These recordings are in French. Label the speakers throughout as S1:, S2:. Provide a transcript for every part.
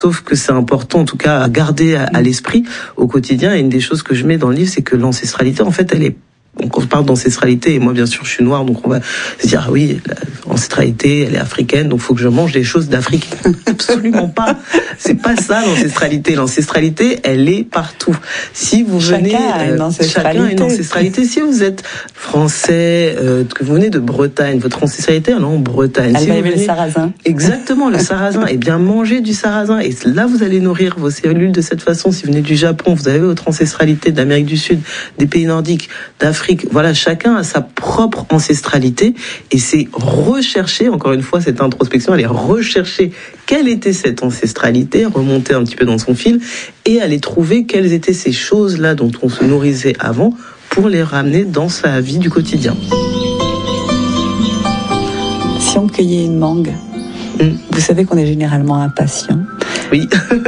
S1: Sauf que c'est important, en tout cas, à garder à l'esprit au quotidien. Et une des choses que je mets dans le livre, c'est que l'ancestralité, en fait, elle est... Donc on parle d'ancestralité, et moi bien sûr je suis noire, donc on va se dire ah oui, l'ancestralité elle est africaine, donc faut que je mange des choses d'Afrique. Absolument pas, c'est pas ça l'ancestralité. L'ancestralité elle est partout. Si vous venez,
S2: chacun a une ancestralité.
S1: Si vous êtes français, que vous venez de Bretagne, votre ancestralité elle est en Bretagne.
S2: Elle
S1: si
S2: va
S1: vous
S2: aimer
S1: venez...
S2: le sarrasin.
S1: Exactement, le sarrasin. Et bien manger du sarrasin, et là vous allez nourrir vos cellules de cette façon. Si vous venez du Japon, vous avez votre ancestralité d'Amérique du Sud, des pays nordiques, d'Afrique. Voilà, chacun a sa propre ancestralité et c'est rechercher, encore une fois, cette introspection, elle est rechercher quelle était cette ancestralité, remonter un petit peu dans son fil et aller trouver quelles étaient ces choses-là dont on se nourrissait avant pour les ramener dans sa vie du quotidien.
S2: Si on cueillait une mangue, vous savez qu'on est généralement impatient.
S1: Oui.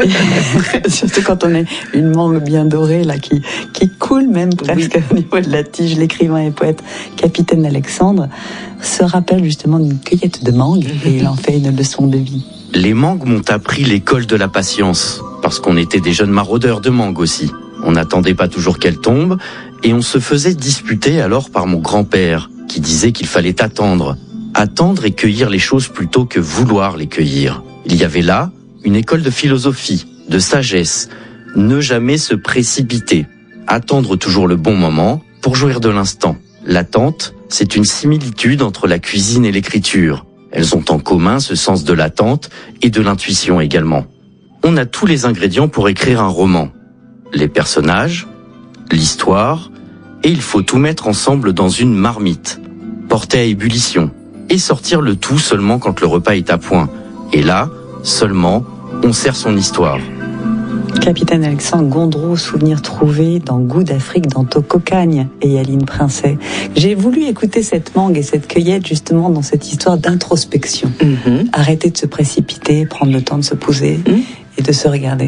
S2: Surtout quand on a une mangue bien dorée, là, qui coule même presque au niveau de la tige. L'écrivain et poète Capitaine Alexandre se rappelle justement d'une cueillette de mangue et il en fait une leçon de vie.
S3: Les mangues m'ont appris l'école de la patience, parce qu'on était des jeunes maraudeurs de mangues aussi. On n'attendait pas toujours qu'elles tombent, et on se faisait disputer alors par mon grand-père, qui disait qu'il fallait attendre. Attendre et cueillir les choses plutôt que vouloir les cueillir. Il y avait là une école de philosophie, de sagesse, ne jamais se précipiter, attendre toujours le bon moment pour jouir de l'instant. L'attente, c'est une similitude entre la cuisine et l'écriture. Elles ont en commun ce sens de l'attente et de l'intuition également. On a tous les ingrédients pour écrire un roman. Les personnages, l'histoire, et il faut tout mettre ensemble dans une marmite, porter à ébullition, et sortir le tout seulement quand le repas est à point. Et là, seulement, on sert son histoire.
S2: Capitaine Alexandre Gondreau, souvenir trouvé dans Goût d'Afrique dans Tococagne et Yaline Princet. J'ai voulu écouter cette mangue et cette cueillette justement dans cette histoire d'introspection. Arrêter de se précipiter, prendre le temps de se poser et de se regarder.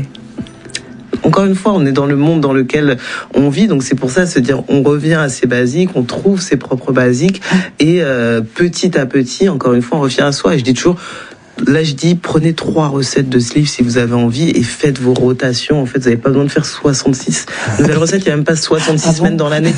S1: Encore une fois, on est dans le monde dans lequel on vit, donc c'est pour ça se dire on revient à ses basiques, on trouve ses propres basiques et petit à petit, encore une fois, on revient à soi. Et je dis toujours, là je dis prenez 3 recettes de ce livre si vous avez envie et faites vos rotations. En fait, vous n'avez pas besoin de faire 66 nouvelles recettes, il n'y a même pas 66 semaines dans l'année.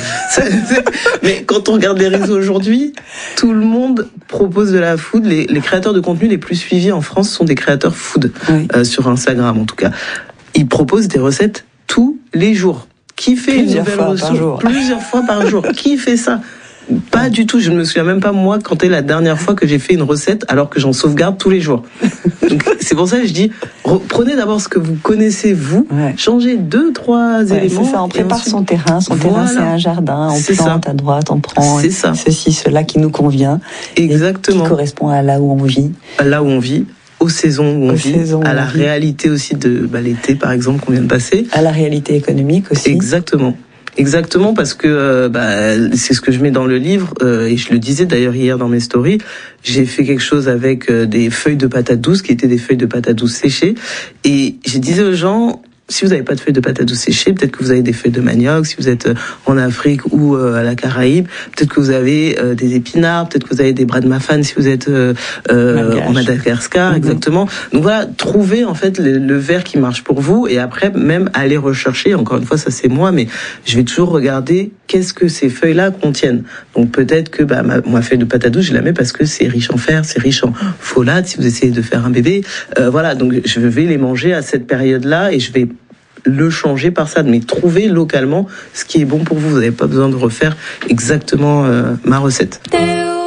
S1: Mais quand on regarde les réseaux aujourd'hui, tout le monde propose de la food. Les créateurs de contenu les plus suivis en France sont des créateurs food, sur Instagram en tout cas. Ils proposent des recettes tous les jours. Qui fait une nouvelle recette plusieurs fois par jour? Qui fait ça? Pas du tout. Je ne me souviens même pas, moi, quand est la dernière fois que j'ai fait une recette alors que j'en sauvegarde tous les jours. Donc, c'est pour ça que je dis, prenez d'abord ce que vous connaissez, vous, changez 2-3 éléments.
S2: C'est ça, on prépare son terrain. Son terrain, c'est un jardin. On plante à droite, on prend ceci, cela qui nous convient.
S1: Exactement.
S2: Et qui correspond à là où on vit.
S1: À là où on vit. Aux saisons où on vit, à la réalité aussi de l'été par exemple qu'on vient de passer.
S2: À la réalité économique aussi.
S1: Exactement, parce que c'est ce que je mets dans le livre, et je le disais d'ailleurs hier dans mes stories, j'ai fait quelque chose avec des feuilles de patates douces, qui étaient des feuilles de patates douces séchées, et je disais aux gens, si vous n'avez pas de feuilles de patates douces séchées, peut-être que vous avez des feuilles de manioc, si vous êtes en Afrique ou à la Caraïbe, peut-être que vous avez des épinards, peut-être que vous avez des bras de mafane si vous êtes en Madagascar, exactement. Donc voilà, trouvez en fait le verre qui marche pour vous et après même aller rechercher, encore une fois ça c'est moi, mais je vais toujours regarder qu'est-ce que ces feuilles-là contiennent. Donc peut-être que ma feuille de patate douce, je la mets parce que c'est riche en fer, c'est riche en folate si vous essayez de faire un bébé. Voilà, donc je vais les manger à cette période-là et je vais le changer par ça, mais trouver localement ce qui est bon pour vous. Vous n'avez pas besoin de refaire exactement ma recette.